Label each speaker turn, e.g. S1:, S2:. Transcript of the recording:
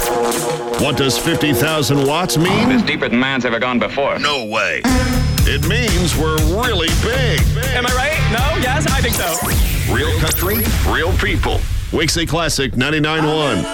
S1: What does 50,000 watts mean?
S2: It's deeper than man's ever gone before.
S1: No way. It means we're really big.
S3: Am I right? No? Yes? I think so.
S1: Real country, real people. Wixie Classic 99.1.